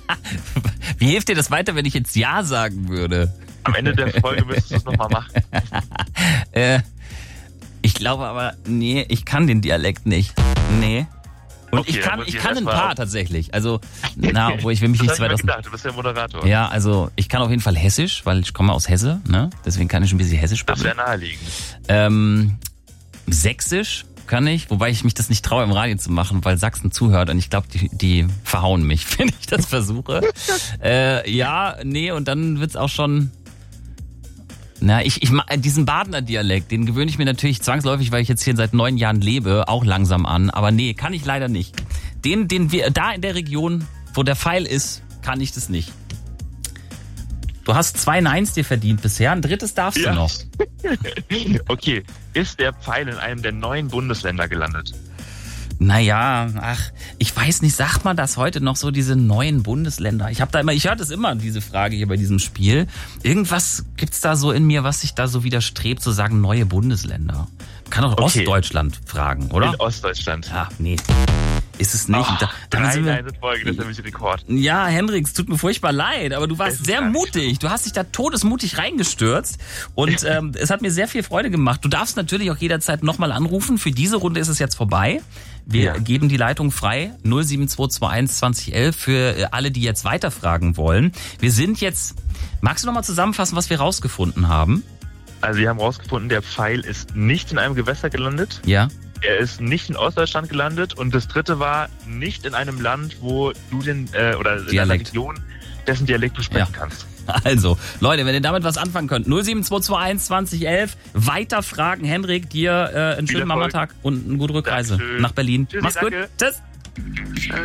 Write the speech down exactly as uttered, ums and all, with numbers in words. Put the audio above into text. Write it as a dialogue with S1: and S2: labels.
S1: Wie hilft dir das weiter, wenn ich jetzt Ja sagen würde?
S2: Am Ende der Folge müsstest du es nochmal machen.
S1: äh, ich glaube aber, nee, ich kann den Dialekt nicht. Nee. Und
S2: Okay,
S1: ich kann,
S2: dann
S1: ich
S2: muss
S1: kann
S2: ich
S1: ein
S2: erst mal
S1: paar
S2: auf-
S1: tatsächlich. Also, na, obwohl ich will mich nicht
S2: Das hab ich
S1: zweitausend.
S2: mir gedacht, du bist ja Moderator.
S1: Ja, also ich kann auf jeden Fall Hessisch, weil ich komme aus Hesse, ne? Deswegen kann ich ein bisschen Hessisch
S2: Das
S1: sprechen.
S2: wäre naheliegend.
S1: Ähm, Sächsisch kann ich, wobei ich mich das nicht traue, im Radio zu machen, weil Sachsen zuhört und ich glaube, die, die verhauen mich, wenn ich das versuche. äh, ja, nee, und dann wird's auch schon. Na, ich, ich diesen Badener Dialekt, den gewöhne ich mir natürlich zwangsläufig, weil ich jetzt hier seit neun Jahren lebe, auch langsam an. Aber nee, kann ich leider nicht. Den, den wir da in der Region, wo der Pfeil ist, kann ich das nicht. Du hast zwei Neins dir verdient bisher, ein drittes darfst
S2: Ja.
S1: du noch.
S2: Okay, ist der Pfeil in einem der neuen Bundesländer gelandet?
S1: Naja, ach, ich weiß nicht, sagt man das heute noch so, diese neuen Bundesländer? Ich habe da immer, ich höre das immer, diese Frage hier bei diesem Spiel. Irgendwas gibt's da so in mir, was sich da so widerstrebt, zu sagen, neue Bundesländer. Man kann auch
S2: Okay.
S1: Ostdeutschland fragen, oder?
S2: In Ostdeutschland.
S1: Ja, nee. Ist es nicht.
S2: Oh,
S1: da, dann
S2: drei
S1: sind wir,
S2: in Folge, das ist nämlich Rekord.
S1: ja, Hendrik, es tut mir furchtbar leid, aber du warst
S2: Es ist
S1: sehr
S2: gar nicht
S1: mutig. Du hast dich da todesmutig reingestürzt und ähm, es hat mir sehr viel Freude gemacht. Du darfst natürlich auch jederzeit nochmal anrufen. Für diese Runde ist es jetzt vorbei. Wir
S2: Ja.
S1: geben die Leitung frei, null sieben zwei zwei eins zwanzig elf, für äh, alle, die jetzt weiterfragen wollen. Wir sind jetzt, magst du nochmal zusammenfassen, was wir rausgefunden haben?
S2: Also wir haben rausgefunden, der Pfeil ist nicht in einem Gewässer gelandet.
S1: Ja.
S2: Er ist nicht in Ostdeutschland gelandet. Und das dritte war nicht in einem Land, wo du den, äh, oder in einer
S1: Dialekt.
S2: Region, dessen Dialekt du sprechen
S1: Ja.
S2: kannst.
S1: Also, Leute, wenn ihr damit was anfangen könnt, null sieben zwei zwei eins zwanzig elf, weiter fragen. Hendrik, dir äh, einen
S2: Viel
S1: schönen
S2: Erfolg.
S1: Mamatag und eine gute Rückreise
S2: Dankeschön.
S1: nach Berlin.
S2: Tschüssi,
S1: Mach's gut.
S2: danke.
S1: Tschüss.